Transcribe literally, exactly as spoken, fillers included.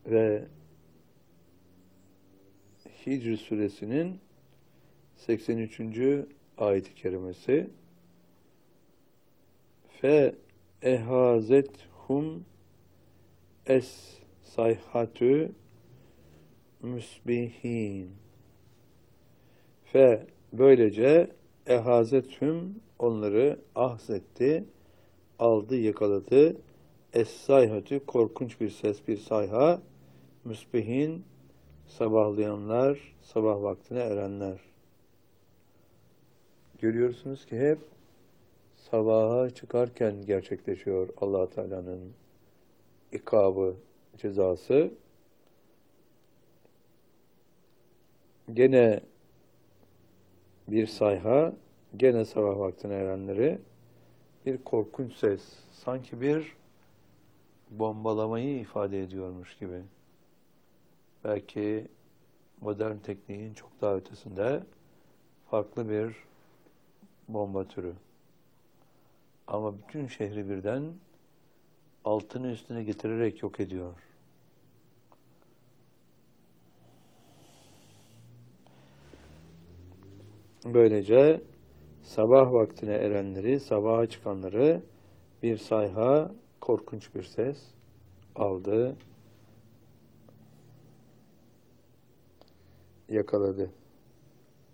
ve Hicr suresinin seksen üçüncü ayet-i kerimesi fe ehazethum es sayhatü müsbihin fe böylece ehazethum onları ahzetti, aldı, yakaladı. Es-sayhatü korkunç bir ses, bir sayha. Müsbihin sabahlayanlar, sabah vaktine erenler. Görüyorsunuz ki hep sabaha çıkarken gerçekleşiyor Allah Teala'nın ikabı, cezası. Gene bir sayha, gene sabah vaktine erenleri, bir korkunç ses, sanki bir bombalamayı ifade ediyormuş gibi. Belki modern tekniğin çok daha ötesinde farklı bir bomba türü. Ama bütün şehri birden altını üstüne getirerek yok ediyor. Böylece sabah vaktine erenleri, sabaha çıkanları bir sayha, korkunç bir ses aldı, yakaladı.